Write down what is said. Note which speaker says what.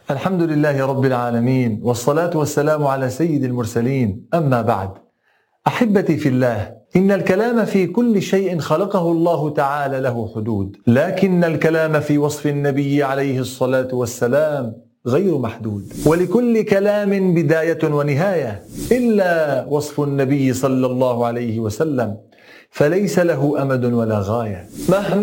Speaker 1: الحمد لله رب العالمين، والصلاة والسلام على سيد المرسلين، أما بعد. أحبتي في الله، إن الكلام في كل شيء خلقه الله تعالى له حدود، لكن الكلام في وصف النبي عليه الصلاة والسلام غير محدود، ولكل كلام بداية ونهاية، إلا وصف النبي صلى الله عليه وسلم فليس له أمد ولا غاية.